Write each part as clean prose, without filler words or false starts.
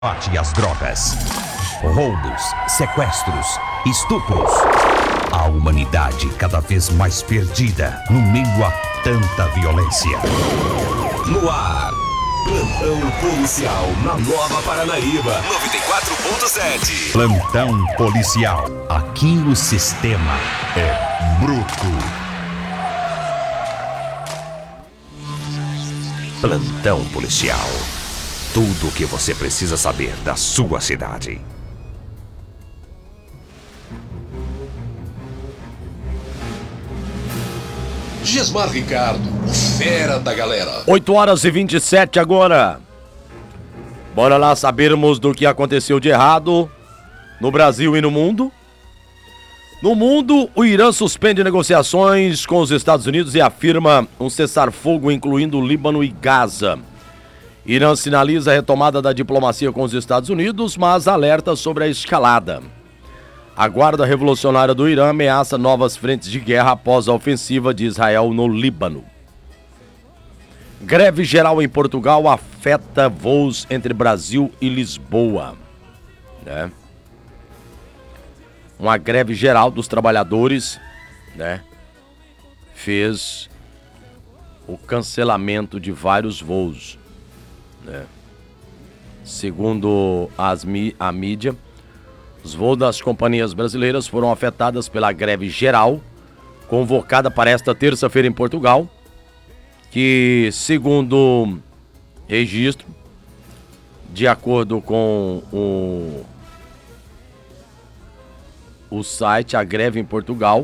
Combate às drogas, roubos, sequestros, estupros. A humanidade cada vez mais perdida no meio a tanta violência. No ar, Plantão Policial na Nova Paranaíba 94.7. Plantão Policial. Aqui o sistema é bruto. Plantão Policial. Tudo o que você precisa saber da sua cidade. Gismar Ricardo, o fera da galera. 8h27 agora. Bora lá sabermos do que aconteceu de errado no Brasil e no mundo. No mundo, o Irã suspende negociações com os Estados Unidos e afirma um cessar-fogo incluindo o Líbano e Gaza. Irã sinaliza a retomada da diplomacia com os Estados Unidos, mas alerta sobre a escalada. A Guarda Revolucionária do Irã ameaça novas frentes de guerra após a ofensiva de Israel no Líbano. Greve geral em Portugal afeta voos entre Brasil e Lisboa. Uma greve geral dos trabalhadores, fez o cancelamento de vários voos. Segundo a mídia, os voos das companhias brasileiras foram afetadas pela greve geral, convocada para esta terça-feira em Portugal, que, segundo registro, de acordo com o site A Greve em Portugal,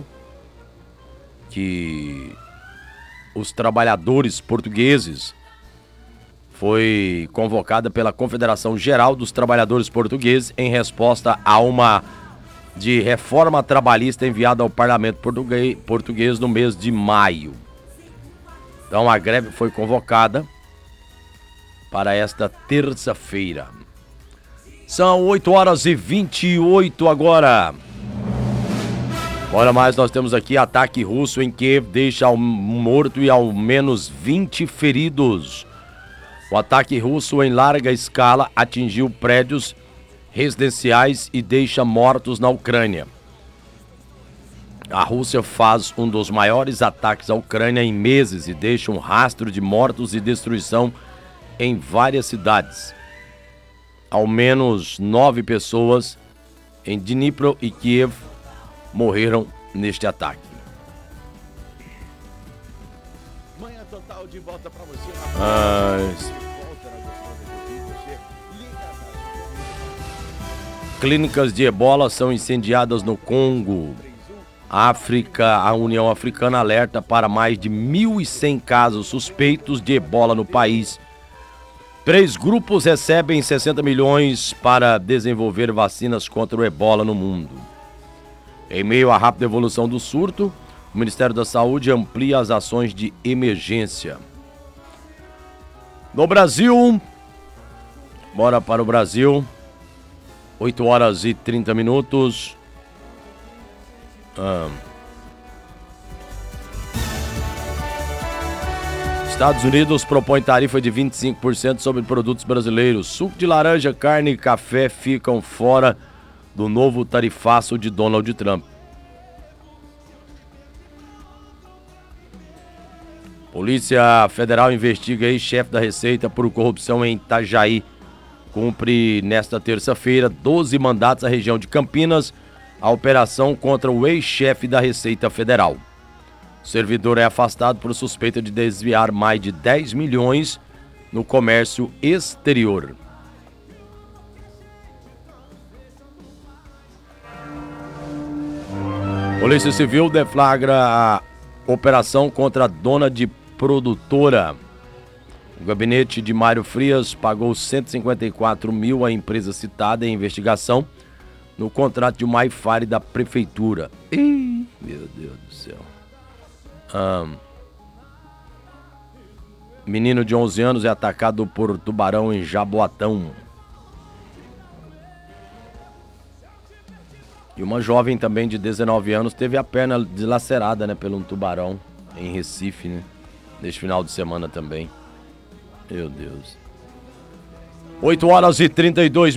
que os trabalhadores portugueses foi convocada pela Confederação Geral dos Trabalhadores Portugueses em resposta a uma de reforma trabalhista enviada ao Parlamento português no mês de maio. Então a greve foi convocada para esta terça-feira. São 8h28 agora. Olha mais, nós temos aqui ataque russo em Kiev deixa um morto e ao menos 20 feridos. O ataque russo em larga escala atingiu prédios residenciais e deixa mortos na Ucrânia. A Rússia faz um dos maiores ataques à Ucrânia em meses e deixa um rastro de mortos e destruição em várias cidades. Ao menos 9 pessoas em Dnipro e Kiev morreram neste ataque. Manhã Total de volta para você. Clínicas de ebola são incendiadas no Congo. África, a União Africana alerta para mais de 1.100 casos suspeitos de ebola no país. 3 grupos recebem 60 milhões para desenvolver vacinas contra o ebola no mundo. Em meio à rápida evolução do surto, o Ministério da Saúde amplia as ações de emergência. No Brasil, bora para o Brasil, 8h30. Estados Unidos propõe tarifa de 25% sobre produtos brasileiros. Suco de laranja, carne e café ficam fora do novo tarifaço de Donald Trump. Polícia Federal investiga ex-chefe da Receita por corrupção em Itajaí. Cumpre nesta terça-feira 12 mandatos à região de Campinas, a operação contra o ex-chefe da Receita Federal. O servidor é afastado por suspeita de desviar mais de 10 milhões no comércio exterior. Polícia Civil deflagra a operação contra a dona de produtora. O gabinete de Mário Frias pagou 154 mil à empresa citada em investigação no contrato de uma Wi-Fi da prefeitura. Ih, meu Deus do céu. Menino de 11 anos é atacado por tubarão em Jaboatão. E uma jovem também de 19 anos teve a perna dilacerada, pelo um tubarão em Recife, neste final de semana também. Meu Deus. 8 horas e 32